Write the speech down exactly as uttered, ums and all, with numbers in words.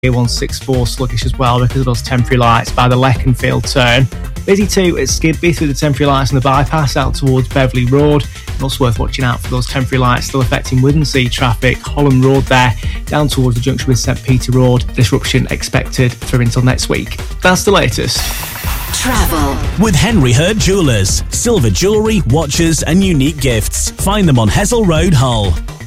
A one sixty-four sluggish as well because of those temporary lights by the Leconfield turn. Busy too at Skidby through the temporary lights on the bypass out towards Beverley Road. And also worth watching out for those temporary lights still affecting Withensea traffic. Holland Road there, down towards the junction with St Peter Road. Disruption expected through until next week. That's the latest. Travel with Henry Hurt Jewellers. Silver jewellery, watches and unique gifts. Find them on Hessel Road, Hull.